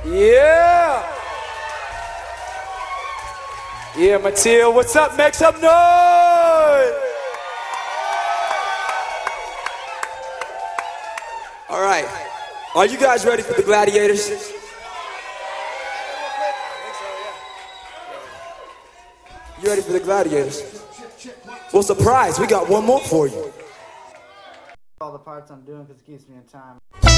Yeah. Yeah, Mateo, what's up? Make some noise. All right. Are you guys ready for the gladiators? You ready for the gladiators? Well, surprise, we got one more for you. All the parts I'm doing because it keeps me in time.